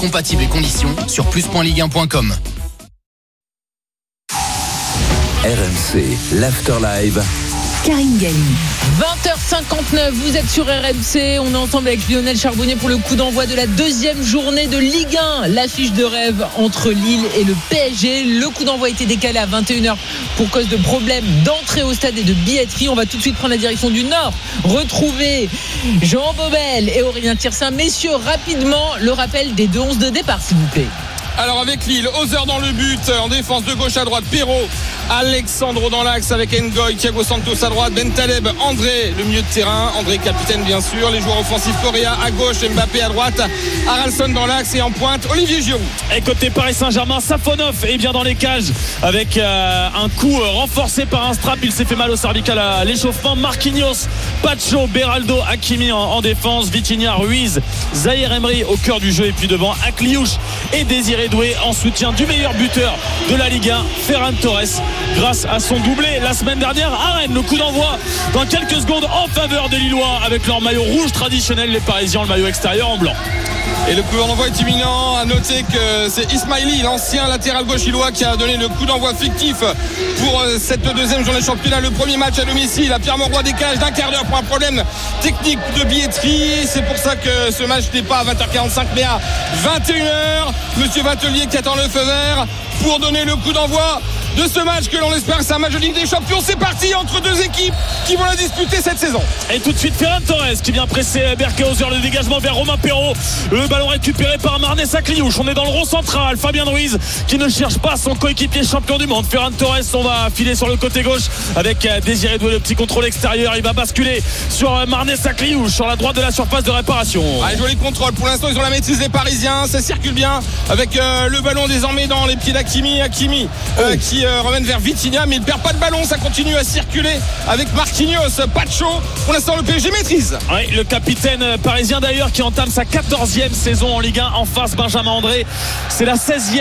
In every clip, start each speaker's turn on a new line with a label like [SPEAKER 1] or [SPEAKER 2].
[SPEAKER 1] compatibles et conditions sur plus.ligue1.com.
[SPEAKER 2] RMC, l'Afterlive.
[SPEAKER 3] Karine Galli.
[SPEAKER 4] 20h59, vous êtes sur RMC. On est ensemble avec Lionel Charbonnier pour le coup d'envoi de la deuxième journée de Ligue 1. L'affiche de rêve entre Lille et le PSG. Le coup d'envoi a été décalé à 21h pour cause de problèmes d'entrée au stade et de billetterie. On va tout de suite prendre la direction du Nord. Retrouver Jean Bobel et Aurélien Tirsin. Messieurs, rapidement, le rappel des deux 11 de départ, s'il vous plaît.
[SPEAKER 5] Alors avec Lille, Hauser dans le but, en défense de gauche à droite, Perraud, Alexandro dans l'axe avec Ngoy, Thiago Santos à droite, Bentaleb, André, le milieu de terrain, André capitaine bien sûr, les joueurs offensifs, Correa à gauche, Mbappé à droite, Haralson dans l'axe et en pointe, Olivier Giroud.
[SPEAKER 6] Et côté Paris Saint-Germain, Safonov est bien dans les cages avec un coup renforcé par un strap, il s'est fait mal au cervical à l'échauffement. Marquinhos, Pacho, Beraldo, Hakimi en défense, Vitinha, Ruiz, Zahir Emery au cœur du jeu et puis devant Akliouche et Désiré Doué en soutien du meilleur buteur de la Ligue 1, Ferran Torres, grâce à son doublé la semaine dernière à Rennes. Le coup d'envoi dans quelques secondes en faveur des Lillois avec leur maillot rouge traditionnel, les Parisiens le maillot extérieur en blanc.
[SPEAKER 5] Et le coup d'envoi est imminent. À noter que c'est Ismaili, l'ancien latéral gauche lillois, qui a donné le coup d'envoi fictif pour cette deuxième journée de championnat. Le premier match à domicile à Pierre-Mauroy, décalage d'un quart d'heure pour un problème technique de billetterie. C'est pour ça que ce match n'est pas à 20h45 mais à 21h. Monsieur Vatelier qui attend le feu vert pour donner le coup d'envoi de ce match que l'on espère c'est un match de Ligue des Champions. C'est parti entre deux équipes qui vont la disputer cette saison.
[SPEAKER 6] Et tout de suite Ferran Torres qui vient presser Berkehauser, le dégagement vers Romain Perraud, le ballon récupéré par Marnès Akliouche. On est dans le rond central, Fabien Ruiz qui ne cherche pas son coéquipier champion du monde. Ferran Torres, on va filer sur le côté gauche avec Désiré Doué, le petit contrôle extérieur, il va basculer sur Marnès Akliouche sur la droite de la surface de réparation.
[SPEAKER 5] Joli contrôle, pour l'instant ils ont la maîtrise des Parisiens, ça circule bien avec le ballon désormais dans les pieds d'Hakimi qui remène vers Vitinha, mais il ne perd pas de ballon, ça continue à circuler avec Marquinhos, Pacho. Pour l'instant le PSG maîtrise.
[SPEAKER 6] Oui, le capitaine parisien d'ailleurs qui entame sa 14e saison en Ligue 1 en face Benjamin André. C'est la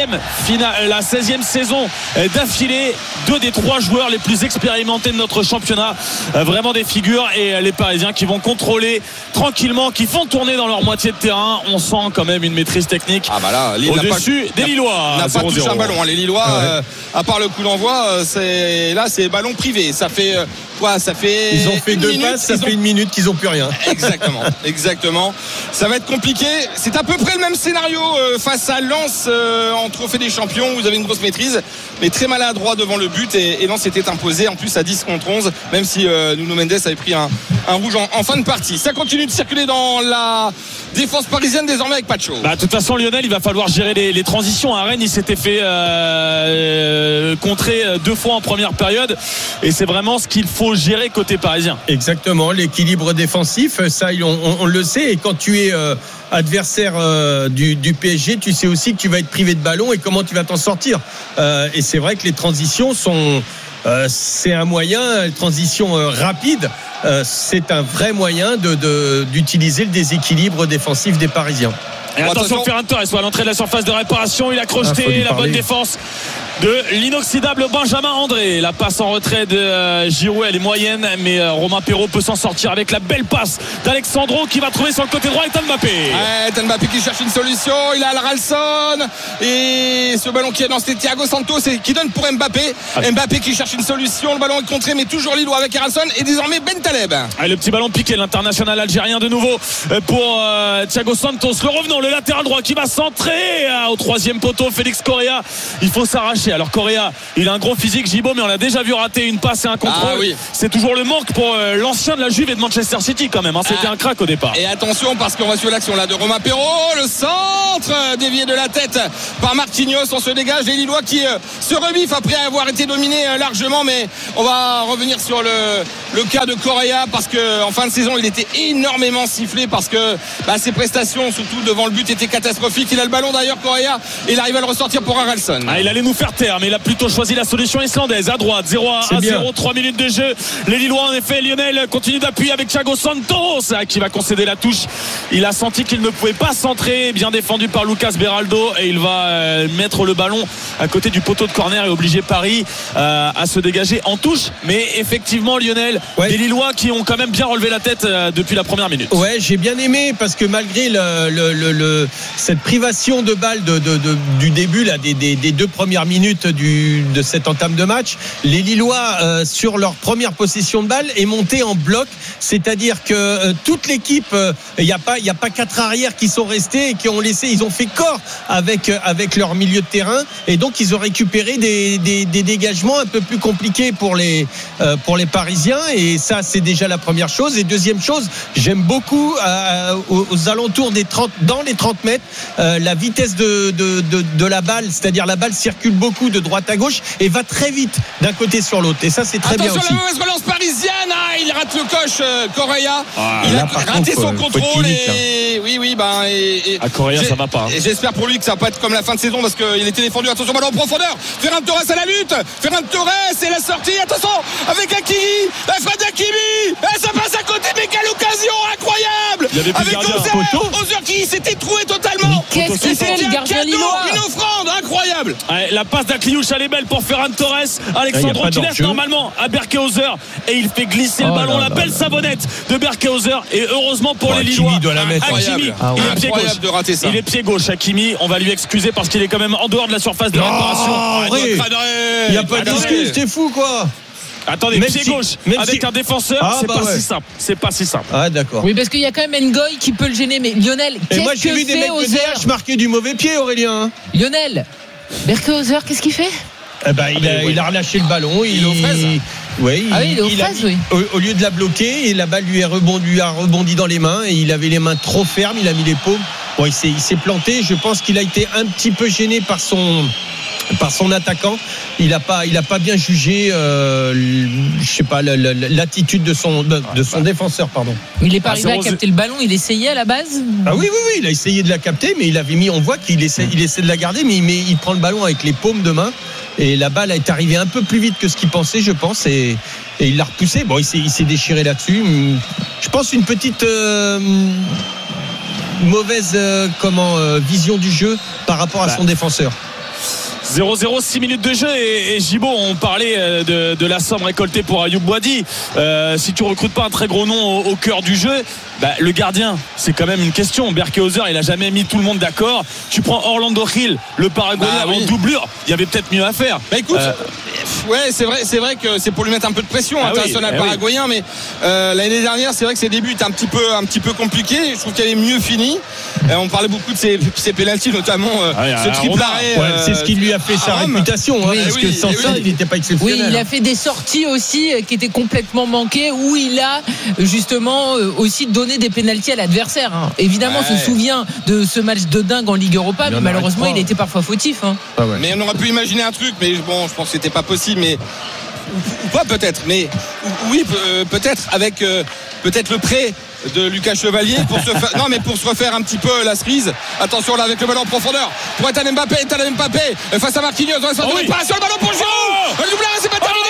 [SPEAKER 6] 16e saison d'affilée. Deux des trois joueurs les plus expérimentés de notre championnat, vraiment des figures, et les Parisiens qui vont contrôler tranquillement, qui font tourner dans leur moitié de terrain. On sent quand même une maîtrise technique au-dessus des Lillois.
[SPEAKER 5] N'a pas touché un ballon, les Lillois, à part le coup d'envoi, c'est ballon privé. Ça fait
[SPEAKER 7] ils ont fait deux passes, ça fait une minute qu'ils n'ont plus rien.
[SPEAKER 5] Exactement. Ça va être compliqué. C'est à peu près le même scénario face à Lens en Trophée des Champions. Vous avez une grosse maîtrise, mais très maladroit devant le but, et Lens s'était imposé en plus à 10 contre 11, même si Nuno Mendes avait pris un rouge en fin de partie. Ça continue de circuler dans la défense parisienne désormais avec Pacho.
[SPEAKER 6] De toute façon Lionel, il va falloir gérer les transitions. À Rennes il s'était fait contrer deux fois en première période, et c'est vraiment ce qu'il faut gérer côté parisien.
[SPEAKER 7] Exactement, l'équilibre défensif, ça on le sait, et quand tu es adversaire du PSG, tu sais aussi que tu vas être privé de ballon et comment tu vas t'en sortir, et c'est vrai que les transitions sont c'est un moyen, les transitions rapides, c'est un vrai moyen d'utiliser le déséquilibre défensif des Parisiens.
[SPEAKER 6] Et attention, Ferran Torres à l'entrée de la surface de réparation, il a crocheté la bonne défense de l'inoxydable Benjamin André. La passe en retrait de Giroud, elle est moyenne, mais Romain Perraud peut s'en sortir avec la belle passe d'Alexandro qui va trouver sur le côté droit Ethan
[SPEAKER 5] Mbappé qui cherche une solution. Il a Haralson, et ce ballon qui est dans, c'était Thiago Santos qui donne pour Mbappé. Mbappé qui cherche une solution, le ballon est contré, mais toujours Lillois avec Haralson et désormais Bentaleb.
[SPEAKER 6] Le petit ballon piqué, l'international algérien de nouveau pour Thiago Santos, le revenant, le latéral droit qui va centrer au troisième poteau. Félix Correa, il faut s'arracher. Alors Correa, il a un gros physique, Gibo, mais on l'a déjà vu rater une passe et un contrôle. C'est toujours le manque pour l'ancien de la Juve et de Manchester City quand même, C'était un crack au départ.
[SPEAKER 5] Et attention, parce qu'on va suivre l'action là de Romain Perraud, le centre dévié de la tête par Marquinhos. On se dégage, les Lillois qui se rebiffe après avoir été dominés largement, mais on va revenir sur le cas de Correa, parce qu'en fin de saison il était énormément sifflé parce que ses prestations surtout devant le but étaient catastrophiques. Il a le ballon d'ailleurs, Correa, et il arrive à le ressortir pour Haralson.
[SPEAKER 6] Il allait nous faire taire, mais il a plutôt choisi la solution islandaise à droite. 0-1, 3 minutes de jeu. Les Lillois en effet, Lionel continue d'appuyer avec Thiago Santos qui va concéder la touche. Il a senti qu'il ne pouvait pas centrer, bien défendu défendu par Lucas Beraldo et il va mettre le ballon à côté du poteau de corner et obliger Paris à se dégager en touche. Mais effectivement, Lionel, des Lillois qui ont quand même bien relevé la tête depuis la première minute.
[SPEAKER 7] Ouais, j'ai bien aimé parce que malgré cette privation de balle du début là, des 2 premières minutes de cette entame de match, les Lillois sur leur première possession de balle est monté en bloc, c'est-à-dire que toute l'équipe, il n'y a pas 4 arrières qui sont restés et qui ont laissé, ils ont fait corps avec leur milieu de terrain et donc ils ont récupéré des dégagements un peu plus compliqués pour les Parisiens et ça c'est déjà la première chose. Et deuxième chose, j'aime beaucoup aux alentours dans les 30 mètres la vitesse de la balle, c'est-à-dire la balle circule beaucoup de droite à gauche et va très vite d'un côté sur l'autre et ça c'est très bien aussi.
[SPEAKER 5] Attention, la mauvaise relance parisienne, il rate le coche Correa, il a raté son contrôle et
[SPEAKER 6] Correa ça va pas.
[SPEAKER 5] Et j'espère pour lui que ça va pas être comme la fin de saison parce qu'il était défendu. Attention, ballon en profondeur, Ferran Torres à la lutte, Ferran Torres et la sortie, attention avec Hakimi, la frappe d'Hakimi, et ça passe à côté, mais quelle occasion incroyable avec Ozur qui s'était troué totalement.
[SPEAKER 4] Qu'est-ce qu'il fait le gardien lillois?
[SPEAKER 5] Une offrande incroyable.
[SPEAKER 6] La passe d'Akliouche elle est belle pour Ferran Torres. Alexandre qui laisse normalement à Berkehauser et il fait glisser le ballon. La belle savonnette de Berkehauser et heureusement pour les Lillois, Hakimi, il est pied gauche
[SPEAKER 5] de rater ça.
[SPEAKER 6] Il est pied gauche Hakimi, on va lui excuser parce qu'il est quand même en dehors de la surface de réparation.
[SPEAKER 7] Il n'y a pas d'excuse, t'es fou quoi.
[SPEAKER 6] Attendez, pied gauche avec un défenseur, c'est pas si simple.
[SPEAKER 7] Ah d'accord.
[SPEAKER 4] Oui, parce qu'il y a quand même Ngoy qui peut le gêner. Mais Lionel, qu'est-ce que fait Ozur?
[SPEAKER 7] Marquer du mauvais pied, Aurélien.
[SPEAKER 4] Lionel, Berkehauser, qu'est-ce qu'il fait?
[SPEAKER 7] Il a relâché le ballon. Il est aux fraises. Oui,
[SPEAKER 4] il est aux fraises, oui.
[SPEAKER 7] Au lieu de la bloquer, et la balle lui a rebondi dans les mains et il avait les mains trop fermes. Il a mis les paumes. Bon, il s'est planté. Je pense qu'il a été un petit peu gêné par son attaquant. Il a pas bien jugé l'attitude de son défenseur, pardon.
[SPEAKER 4] Il n'est pas arrivé à capter le ballon, il essayait à la base.
[SPEAKER 7] Oui, il a essayé de la capter, mais on voit qu'il essaie de la garder, mais il prend le ballon avec les paumes de main et la balle est arrivée un peu plus vite que ce qu'il pensait, je pense, et il l'a repoussé. Bon, il s'est déchiré là-dessus. Je pense une petite mauvaise vision du jeu par rapport à son défenseur.
[SPEAKER 6] 0-0, 6 minutes de jeu et Gibaud, on parlait de la somme récoltée pour Ayoub Boadi. Si tu recrutes pas un très gros nom au cœur du jeu, le gardien, c'est quand même une question. Berkehauser, il a jamais mis tout le monde d'accord. Tu prends Orlando Hill, le Paraguayen en doublure, il y avait peut-être mieux à faire.
[SPEAKER 5] Écoute, c'est vrai que c'est pour lui mettre un peu de pression international paraguayen, mais l'année dernière, c'est vrai que ses débuts étaient un petit peu compliqués. Je trouve qu'il avait mieux fini. On parlait beaucoup de ses pénaltys, notamment ce triple arrêt.
[SPEAKER 7] C'est ce qui lui a fait sa réputation, parce que sans ça, il n'était pas exceptionnel.
[SPEAKER 4] Oui, il a fait des sorties aussi qui étaient complètement manquées, où il a justement aussi donné des pénaltys à l'adversaire. Évidemment, on se souvient de ce match de dingue en Ligue Europa, mais malheureusement, il était parfois fautif.
[SPEAKER 5] Mais on aurait pu imaginer un truc, mais bon, je pense que c'était pas possible, mais ou pas peut-être, mais oui, peut-être avec peut-être le prêt de Lucas Chevalier pour se refaire un petit peu la cerise. Attention là avec le ballon en profondeur pour Ethan Mbappé face à Marquinhos dans l'espace de réparation, le ballon pour Giroud, le double arrêt, c'est pas terminé.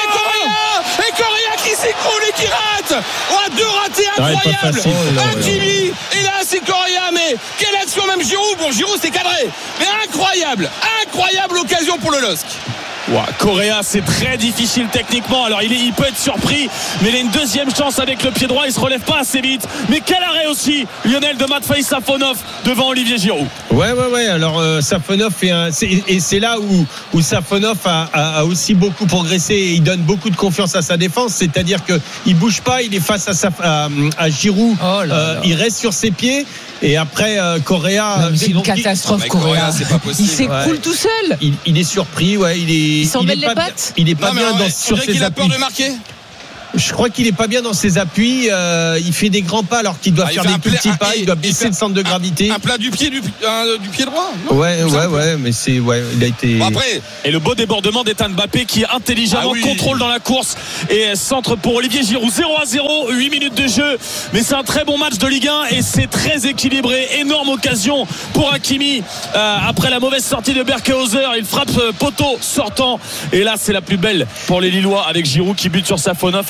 [SPEAKER 5] Correa qui s'écroule et qui rate. Deux ratés incroyables. Hakimi et là c'est Correa, mais quelle action, même Giroud c'est cadré, mais incroyable occasion pour le LOSC.
[SPEAKER 6] Correa, c'est très difficile techniquement. Alors il peut être surpris, mais il a une deuxième chance avec le pied droit. Il se relève pas assez vite. Mais quel arrêt aussi, Lionel, de Matvei Safonov devant Olivier Giroud.
[SPEAKER 7] Ouais. Alors Safonov c'est là où Safonov a aussi beaucoup progressé et il donne beaucoup de confiance à sa défense. C'est-à-dire que il bouge pas, il est face à Giroud. Il reste sur ses pieds. Et après Correa,
[SPEAKER 4] c'est une catastrophe. Correa,
[SPEAKER 5] c'est pas possible.
[SPEAKER 4] Il s'écroule tout seul.
[SPEAKER 7] Il est surpris,
[SPEAKER 4] il s'en mêle les pattes.
[SPEAKER 7] Il est pas bien sur ses appuis.
[SPEAKER 5] Il a peur de marquer.
[SPEAKER 7] Je crois qu'il est pas bien dans ses appuis. Il fait des grands pas alors qu'il doit faire des tout petits pas. Il doit baisser le centre de gravité.
[SPEAKER 5] Un plat du pied droit.
[SPEAKER 7] Non, ouais, mais il a été.
[SPEAKER 5] Bon, après.
[SPEAKER 6] Et le beau débordement d'Ethan Mbappé qui intelligemment contrôle dans la course et centre pour Olivier Giroud. 0-0, 8 minutes de jeu. Mais c'est un très bon match de Ligue 1 et c'est très équilibré. Énorme occasion pour Hakimi après la mauvaise sortie de Berkehauser. Il frappe poteau sortant. Et là, c'est la plus belle pour les Lillois avec Giroud qui bute sur Safonov.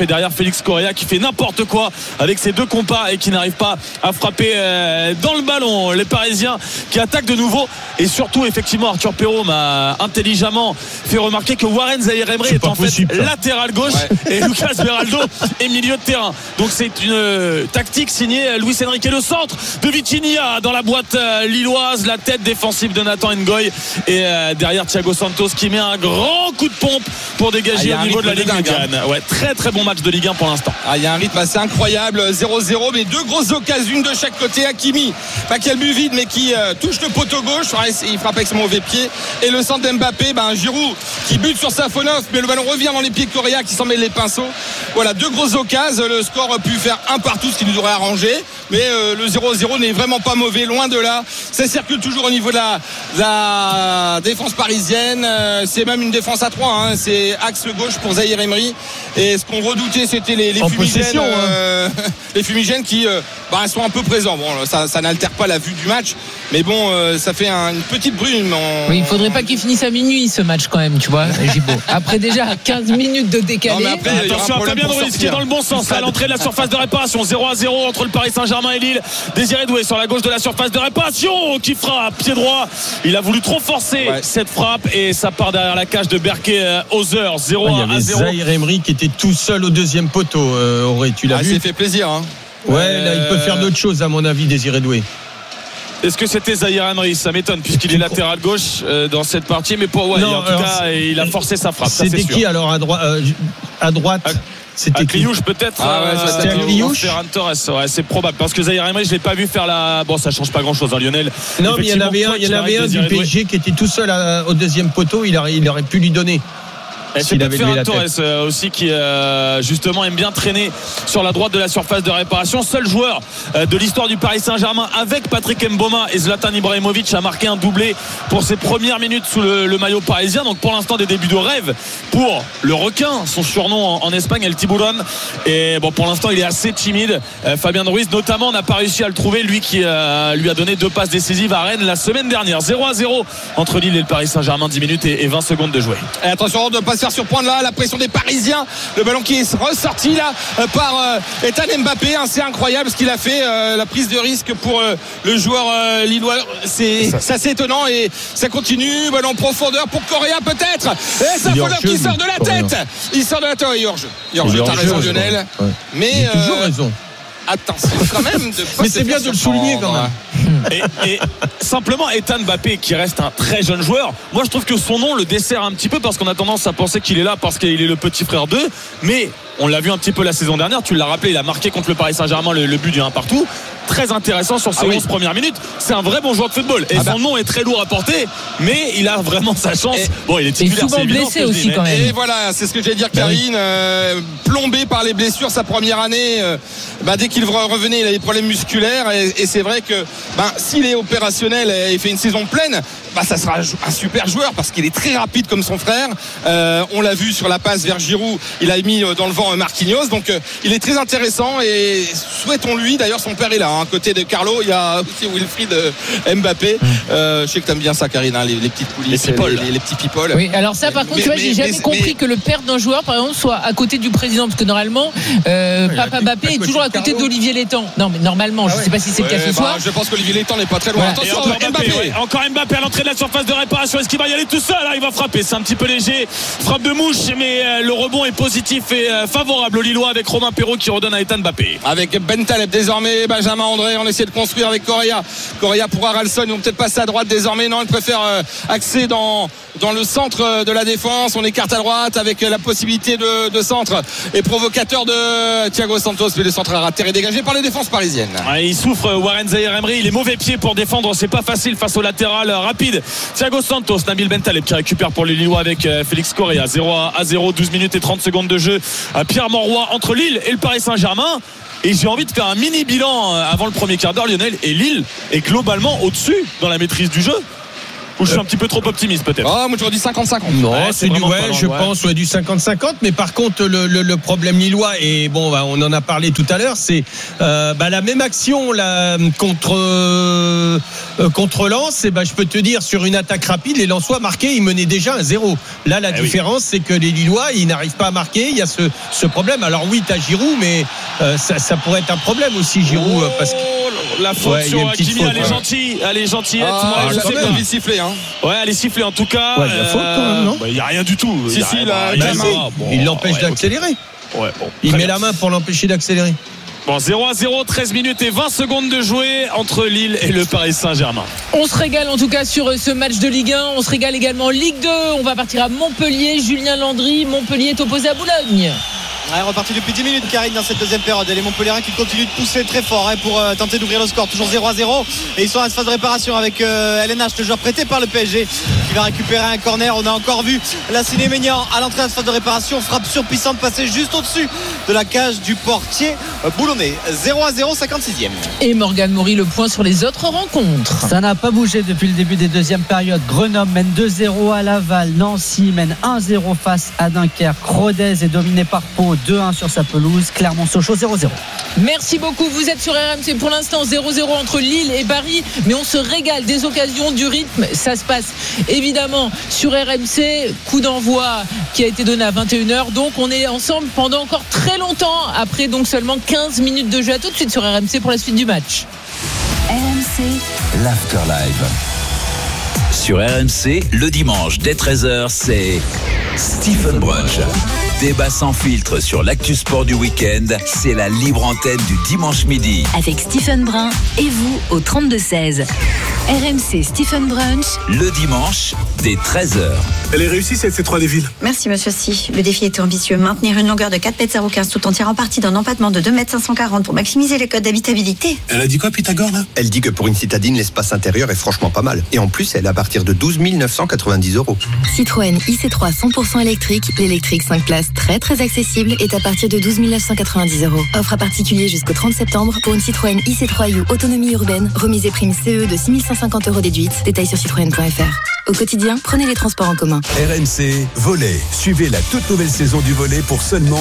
[SPEAKER 6] et derrière Félix Correa qui fait n'importe quoi avec ses deux compas et qui n'arrive pas à frapper dans le ballon. Les Parisiens qui attaquent de nouveau, et surtout effectivement Arthur Perrault m'a intelligemment fait remarquer que Warren Zaïre-Emery est en fait latéral gauche et Lucas Beraldo est milieu de terrain. Donc c'est une tactique signée Luis Enrique. Le centre de Vitinha dans la boîte lilloise, la tête défensive de Nathan Ngoy, et derrière Thiago Santos qui met un grand coup de pompe pour dégager au niveau de la Ligue médiane. Ouais, très très bon match de Ligue 1 pour l'instant.
[SPEAKER 5] Il y a un rythme assez incroyable, 0-0, mais deux grosses occasions, une de chaque côté. Hakimi, pas qu'il but vide, mais qui touche le poteau gauche, il frappe avec son mauvais pied, et le centre d'Mbappé, Giroud qui bute sur Safonov, mais le ballon revient dans les pieds de Correa qui s'en met les pinceaux. Voilà, deux grosses occasions. Le score aurait pu faire un partout, ce qui nous aurait arrangé, mais le 0-0 n'est vraiment pas mauvais, loin de là. Ça circule toujours au niveau de la défense parisienne. C'est même une défense à 3, c'est axe gauche pour Zaïre-Emery, et ce qu'on redoutait, c'était les fumigènes, les fumigènes qui sont un peu présents. Bon, ça n'altère pas la vue du match, mais bon, ça fait une petite brume.
[SPEAKER 4] Oui, il faudrait pas qu'il finisse à minuit ce match quand même, tu vois, Gibo. Après déjà 15 minutes de décalé.
[SPEAKER 6] Non, attention à Fabien Ruiz qui est dans le bon sens à l'entrée de la surface de réparation. 0-0 entre le Paris Saint-Germain et Lille. Désiré Doué sur la gauche de la surface de réparation qui frappe pied droit. Il a voulu trop forcer cette frappe et ça part derrière la cage de Berke Hauser. 0-0.
[SPEAKER 7] Il y avait Zaïre-Emery qui était tout seul au deuxième poteau. Auré, tu l'as vu?
[SPEAKER 5] Ça fait plaisir.
[SPEAKER 7] Ouais, là, il peut faire d'autres choses à mon avis, Désiré Doué.
[SPEAKER 6] Est-ce que c'était Zaïre-Emery? Ça m'étonne puisqu'il est latéral gauche dans cette partie, mais en tout cas il a forcé sa frappe.
[SPEAKER 7] C'était qui alors à droite? C'était
[SPEAKER 6] Cliouche peut-être.
[SPEAKER 7] C'était à Cliouche.
[SPEAKER 6] Ferran Torres, c'est probable parce que Zaïre-Emery je l'ai pas vu faire ça change pas grand chose, Lionel.
[SPEAKER 7] Non, mais il y en avait un du PSG qui était tout seul au deuxième poteau. Il aurait pu lui donner.
[SPEAKER 6] C'est peut-être Ferran Torres aussi qui justement aime bien traîner sur la droite de la surface de réparation. Seul joueur de l'histoire du Paris Saint-Germain avec Patrick Mboma et Zlatan Ibrahimovic a marqué un doublé pour ses premières minutes sous le maillot parisien. Donc pour l'instant des débuts de rêve pour le requin, son surnom en Espagne, El Tiburon. Et bon, pour l'instant il est assez timide. Fabien Ruiz notamment n'a pas réussi à le trouver, lui qui lui a donné 2 passes décisives à Rennes la semaine dernière. 0-0 entre Lille et le Paris Saint-Germain, 10 minutes et 20 secondes de jouer.
[SPEAKER 5] Et attention de ne pas se faire surprendre là, la pression des Parisiens, le ballon qui est ressorti là par Ethan Mbappé, c'est incroyable ce qu'il a fait, la prise de risque pour le joueur lillois, c'est assez étonnant, et ça continue. Ballon en profondeur pour Correa peut-être, et Safonov qui sort de la tête, il sort de la tête. Georges, t'as raison Lionel, mais
[SPEAKER 7] il a toujours raison.
[SPEAKER 5] Attention quand même
[SPEAKER 7] mais c'est bien de le souligner quand même.
[SPEAKER 6] Et simplement Ethan Mbappé qui reste un très jeune joueur, moi je trouve que son nom le dessert un petit peu parce qu'on a tendance à penser qu'il est là parce qu'il est le petit frère d'eux, mais on l'a vu un petit peu la saison dernière, tu l'as rappelé, il a marqué contre le Paris Saint-Germain le but du 1 partout, très intéressant sur ses 11 premières minutes. C'est un vrai bon joueur de football et son nom est très lourd à porter, mais il a vraiment sa chance. Bon, il est titulaire,
[SPEAKER 4] souvent blessé aussi quand même.
[SPEAKER 5] Et voilà, c'est ce que j'allais dire, Karine, plombé par les blessures sa première année, dès qu'il revenait il a des problèmes musculaires, et c'est vrai que s'il est opérationnel et fait une saison pleine, ça sera un super joueur parce qu'il est très rapide comme son frère. On l'a vu sur la passe vers Giroud, il a mis dans le vent Marquinhos, donc il est très intéressant, et souhaitons-lui, d'ailleurs son père est là, à côté de Carlo, il y a aussi Wilfried Mbappé. Je sais que t'aimes bien ça, Karine, les petites coulisses, les petits people.
[SPEAKER 4] Oui, alors ça par contre, tu vois, j'ai jamais compris que le père d'un joueur par exemple soit à côté du président, parce que normalement Papa Mbappé est toujours à côté d'Olivier Létang. Non mais normalement, je sais pas si c'est le cas ce soir.
[SPEAKER 5] Je pense qu'Olivier Létang n'est pas très loin. Attention,
[SPEAKER 6] encore Mbappé à l'entrée de la surface de réparation. Est-ce qu'il va y aller tout seul? Il va frapper, c'est un petit peu léger, frappe de mouche, mais le rebond est positif et favorable au Lillois avec Romain Perrault qui redonne à Ethan Mbappé.
[SPEAKER 5] Avec Ben Taleb désormais, Benjamin André, on essaie de construire avec Correa pour Haralson, ils vont peut-être passer à droite désormais. Non, ils préfèrent axer dans le centre de la défense. On écarte à droite avec la possibilité de centre et provocateur de Thiago Santos, mais le centre a raté et dégagé par les défenses parisiennes.
[SPEAKER 6] Il souffre Warren Zaïre-Emery, il est mauvais pied pour défendre, c'est pas facile face au latéral rapide Thiago Santos. Nabil Bentaleb qui récupère pour les Lillois avec Félix Correa. 0-0, 12 minutes et 30 secondes de jeu à Pierre Monroy entre Lille et le Paris Saint-Germain. Et j'ai envie de faire un mini bilan avant le premier quart d'heure, Lionel, et Lille est globalement au-dessus dans la maîtrise du jeu. Ou je suis un petit peu trop optimiste peut-être?
[SPEAKER 5] Ah, moi j'aurais dit 50-50.
[SPEAKER 7] Non,
[SPEAKER 6] Ouais,
[SPEAKER 7] c'est du je pense du 50-50. Mais par contre, le problème lillois, et bon, on en a parlé tout à l'heure, c'est la même action là, contre Lens. Et je peux te dire, sur une attaque rapide, les Lensois marquaient, ils menaient déjà 1-0. Là, la différence, c'est que les Lillois, ils n'arrivent pas à marquer. Il y a ce problème. Alors oui, t'as Giroud, mais ça pourrait être un problème aussi, Giroud, parce que
[SPEAKER 6] la faute sur Hakimi, elle est gentillette.
[SPEAKER 5] Je sais pas lui siffler.
[SPEAKER 6] Ouais, elle est sifflée en tout cas.
[SPEAKER 7] Ouais, la faute quand même, non?
[SPEAKER 6] Il n'y a rien du tout.
[SPEAKER 7] Il l'empêche d'accélérer.
[SPEAKER 6] Ouais, bon,
[SPEAKER 7] il met la main pour l'empêcher d'accélérer.
[SPEAKER 6] Bon, 0-0, 13 minutes et 20 secondes de jouer entre Lille et le Paris Saint-Germain.
[SPEAKER 4] On se régale en tout cas sur ce match de Ligue 1. On se régale également en Ligue 2. On va partir à Montpellier. Julien Landry, Montpellier est opposé à Boulogne.
[SPEAKER 3] Ouais, reparti depuis 10 minutes Karine dans cette deuxième période. Et les Montpelliérains qui continuent de pousser très fort pour tenter d'ouvrir le score. Toujours 0-0. Et ils sont à cette phase de réparation avec LNH, le joueur prêté par le PSG, qui va récupérer un corner. On a encore vu Lassine Maignan à l'entrée de cette phase de réparation. Frappe surpuissante passée juste au-dessus de la cage du portier boulonnais. 0-0, 56e.
[SPEAKER 4] Et Morgane Maury, le point sur les autres rencontres.
[SPEAKER 8] Ça n'a pas bougé depuis le début des deuxièmes périodes. Grenoble mène 2-0 à Laval. Nancy mène 1-0 face à Dunkerque. Rodez est dominé par Pau. 2-1 sur sa pelouse. Clermont-Sochaux 0-0.
[SPEAKER 4] Merci beaucoup. Vous êtes sur RMC pour l'instant 0-0 entre Lille et Paris, mais on se régale des occasions, du rythme. Ça se passe évidemment sur RMC. Coup d'envoi qui a été donné à 21h. Donc on est ensemble pendant encore très longtemps, après donc seulement 15 minutes de jeu. À tout de suite sur RMC pour la suite du match.
[SPEAKER 2] RMC, l'Afterlive. Sur RMC, le dimanche dès 13h, c'est Stephen Brunch. Débat sans filtre sur l'actu sport du week-end, c'est la libre antenne du dimanche midi.
[SPEAKER 9] Avec Stephen Brun et vous au 32-16. RMC Stephen Brunch.
[SPEAKER 2] Le dimanche, dès 13h.
[SPEAKER 10] Elle est réussie cette C3 des villes.
[SPEAKER 11] Merci monsieur Si. Le défi était ambitieux. Maintenir une longueur de 4,015 m tout en tirant parti d'un empattement de 2,540 m pour maximiser les codes d'habitabilité.
[SPEAKER 10] Elle a dit quoi Pythagore là?
[SPEAKER 12] Elle dit que pour une citadine, l'espace intérieur est franchement pas mal. Et en plus, elle est à partir de 12 990 €.
[SPEAKER 9] Citroën IC3 100% électrique. L'électrique 5 places très très accessible est à partir de 12 990 €. Offre à particulier jusqu'au 30 septembre pour une Citroën IC3 U autonomie urbaine. Remise et prime CE de 6 150 € déduite. Détails sur citroën.fr. Au quotidien, prenez les transports en commun.
[SPEAKER 13] RMC Volley. Suivez la toute nouvelle saison du volley pour seulement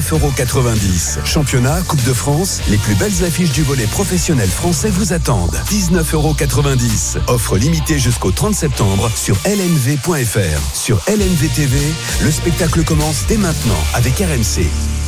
[SPEAKER 13] 19,90 €. Championnat, Coupe de France, les plus belles affiches du volley professionnel français vous attendent. 19,90 €. Offre limitée jusqu'au 30 septembre sur lnv.fr. Sur LNV TV, le spectacle commence dès maintenant avec RMC.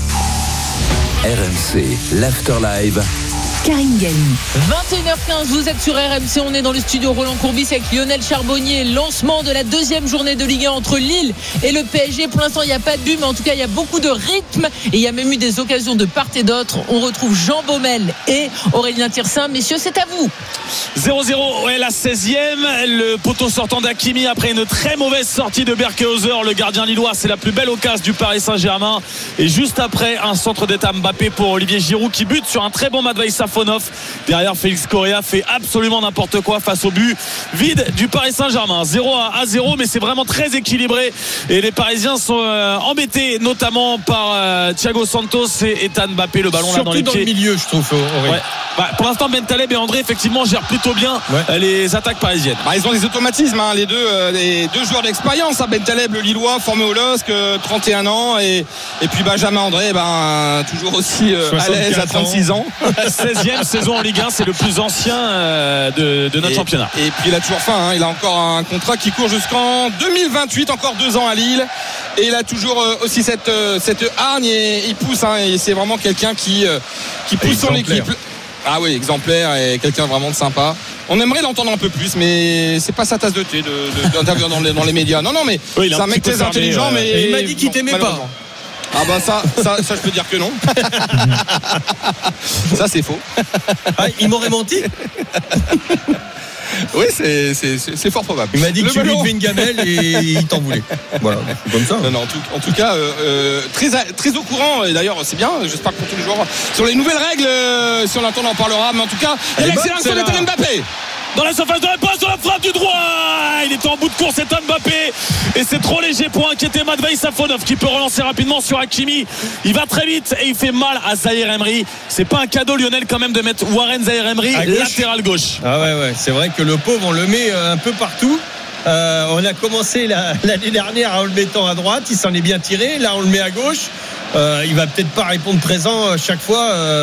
[SPEAKER 2] RMC, l'Afterlive.
[SPEAKER 9] Karine Galli.
[SPEAKER 4] 21h15, vous êtes sur RMC, on est dans le studio Roland Courbis avec Lionel Charbonnier. Lancement de la deuxième journée de Ligue 1 entre Lille et le PSG. Pour l'instant, il n'y a pas de but, mais en tout cas, il y a beaucoup de rythme et il y a même eu des occasions de part et d'autre. On retrouve Jean Baumel et Aurélien Tirsin. Messieurs, c'est à vous.
[SPEAKER 6] 0-0, ouais, la 16e. Le poteau sortant d'Hakimi après une très mauvaise sortie de Berkehauser, le gardien lillois. C'est la plus belle occasion du Paris Saint-Germain. Et juste après, un centre d'état Mbappé pour Olivier Giroud qui bute sur un très bon Matvei Safonov. Derrière, Félix Correa fait absolument n'importe quoi face au but vide du Paris Saint-Germain. 0-0, mais c'est vraiment très équilibré. Et les Parisiens sont embêtés, notamment par Thiago Santos et Ethan Mbappé. Le ballon
[SPEAKER 7] surtout
[SPEAKER 6] là dans les
[SPEAKER 7] dans
[SPEAKER 6] pieds.
[SPEAKER 7] Le milieu, je trouve.
[SPEAKER 6] Ouais. Pour l'instant, Bentaleb et André effectivement gèrent plutôt bien les attaques parisiennes.
[SPEAKER 5] Ils ont des automatismes, les deux joueurs d'expérience. Bentaleb, le Lillois, formé au LOSC, 31 ans, et puis Benjamin André, toujours aussi à l'aise à 36 ans.
[SPEAKER 6] 16e saison en Ligue 1, c'est le plus ancien de notre championnat.
[SPEAKER 5] Et puis il a toujours faim, il a encore un contrat qui court jusqu'en 2028, encore 2 ans à Lille. Et il a toujours aussi cette hargne et il pousse, et c'est vraiment quelqu'un qui pousse son équipe. Ah oui, exemplaire et quelqu'un vraiment de sympa. On aimerait l'entendre un peu plus, mais c'est pas sa tasse de thé d'intervenir dans les médias. Non, mais c'est un mec très intelligent. Mais
[SPEAKER 7] il m'a dit qu'il t'aimait pas.
[SPEAKER 5] Ça je peux dire que non. Ça c'est faux.
[SPEAKER 7] Il m'aurait menti.
[SPEAKER 5] Oui, c'est fort probable.
[SPEAKER 7] Il m'a dit que tu lui devais une gamelle et il t'en voulait. Voilà, c'est comme ça.
[SPEAKER 5] Non, en tout cas, très au courant. Et d'ailleurs, c'est bien. J'espère que pour tous les joueurs sur les nouvelles règles, si on l'entend, on en parlera. Mais en tout cas, il y a l'accélération de Mbappé.
[SPEAKER 6] Dans la surface de réponse, sur la frappe du droit, il était en bout de course, c'est Mbappé et c'est trop léger pour inquiéter Matvei Safonov qui peut relancer rapidement sur Hakimi. Il va très vite et il fait mal à Zahir Emery. C'est pas un cadeau, Lionel, quand même, de mettre Warren Zahir Emery latéral gauche.
[SPEAKER 7] Ah ouais, c'est vrai que le pauvre, on le met un peu partout. On a commencé l'année dernière en le mettant à droite, il s'en est bien tiré. Là, on le met à gauche. Il va peut-être pas répondre présent chaque fois.